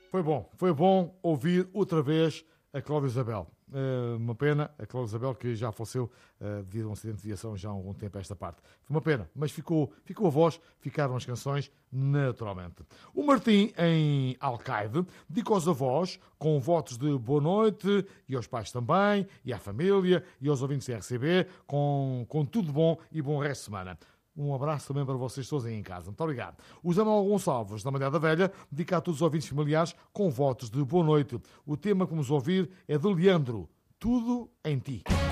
Foi bom ouvir outra vez a Cláudia Isabel. Uma pena, a Cláudia Isabel que já faleceu devido a um acidente de viação já há algum tempo a esta parte. Foi uma pena, mas ficou a voz, ficaram as canções naturalmente. O Martim, em Alcaide, dedica aos avós com votos de boa noite e aos pais também, e à família e aos ouvintes da RCB com tudo bom e bom resto de semana. Um abraço também para vocês todos aí em casa. Muito obrigado. O José Manuel Gonçalves, da Malhada Velha, dedica a todos os ouvintes familiares com votos de boa noite. O tema que vamos ouvir é de Leandro. Tudo em ti.